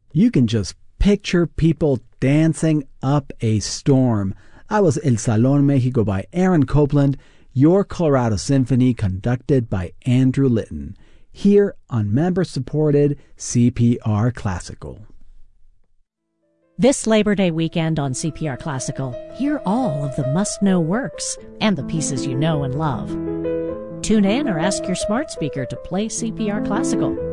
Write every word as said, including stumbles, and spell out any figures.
You can just picture people dancing up a storm. That was El Salón Mexico by Aaron Copland, Your Colorado Symphony conducted by Andrew Litton, here on member-supported C P R Classical. This Labor Day weekend on C P R Classical, hear all of the must-know works and the pieces you know and love. Tune in or ask your smart speaker to play C P R Classical.